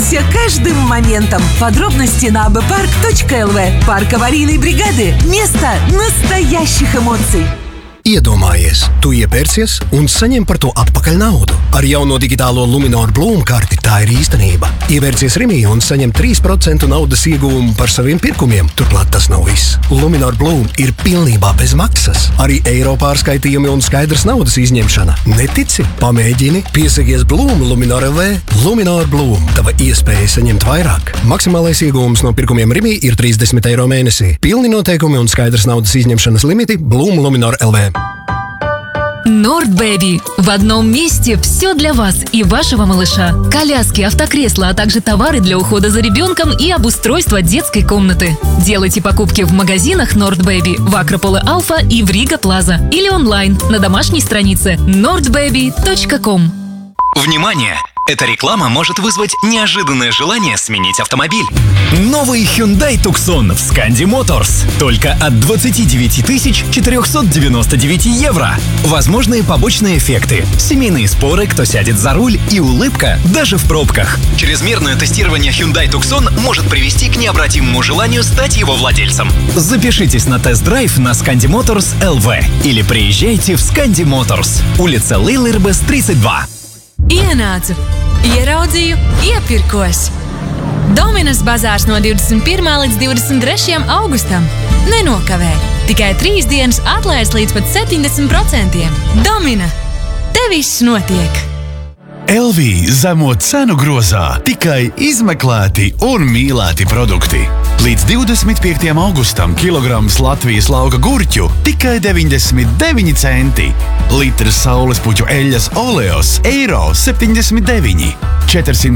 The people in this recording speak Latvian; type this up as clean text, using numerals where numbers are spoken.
Наслаждайся каждым моментом. Подробности на abpark.lv. Парк аварийной бригады. Место настоящих эмоций. Iedomājies, tu iepērcies un saņem par to atpakaļ naudu. Ar jauno digitālo Luminor Bloom karti tā ir īstenība. Ievērcies Rimī un saņem 3% naudas ieguvumu par saviem pirkumiem. Turklāt tas nav viss. Luminor Bloom ir pilnībā bez maksas. Arī eiro pārskaitījumi un skaidrs naudas izņemšana. Netici? Pamēģini. Piesakies Bloom Luminor LV. Luminor Bloom. Tava iespēja saņemt vairāk. Maksimālais ieguvums no pirkumiem Rimī ir 30 eiro mēnesī. Pilni noteikumi un skaidrs naudas izņemšanas limiti Bloom Luminor LV. Nordbaby. В одном месте все для вас и вашего малыша. Коляски, автокресла, а также товары для ухода за ребенком и обустройства детской комнаты. Делайте покупки в магазинах Nordbaby, в Акрополе Алфа и в Рига Плаза. Или онлайн на домашней странице nordbaby.com. Внимание! Эта реклама может вызвать неожиданное желание сменить автомобиль. Новый Hyundai Tucson в Scandi Motors. Только от 29 499 евро. Возможные побочные эффекты. Семейные споры, кто сядет за руль, и улыбка даже в пробках. Чрезмерное тестирование Hyundai Tucson может привести к необратимому желанию стать его владельцем. Запишитесь на тест-драйв на Scandi Motors LV или приезжайте в Scandi Motors. Улица Лейлербес, 32. Ienācu, ieraudzīju, iepirkos. Dominas bazārs no 21. līdz 23. augustam. Nenokavē. Tikai 3 dienas atlaides līdz pat 70%. Domina. Te viss notiek. LV zemo cenu grozā tikai izmeklēti un mīlēti produkti. Līdz 25. augustam kilograms Latvijas lauka gurķu tikai 99 centi. Litrs saulespuķu eļļas oleos eiro 79. 400